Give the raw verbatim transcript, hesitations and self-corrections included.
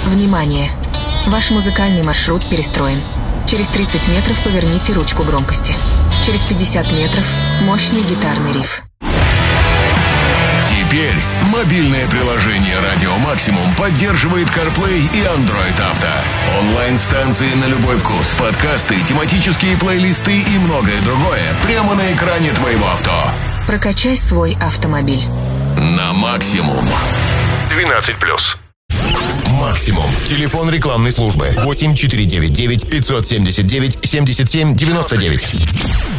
Внимание! Ваш музыкальный маршрут перестроен. Через тридцать метров поверните ручку громкости. Через пятьдесят метров мощный гитарный риф. Теперь мобильное приложение «Радио Максимум» поддерживает CarPlay и Android Auto. Онлайн-станции на любой вкус, подкасты, тематические плейлисты и многое другое прямо на экране твоего авто. Прокачай свой автомобиль. На максимум. двенадцать плюс. Максимум. Телефон рекламной службы восемь четыре девять девять пятьсот семьдесят девять семьдесят семь девяносто девять.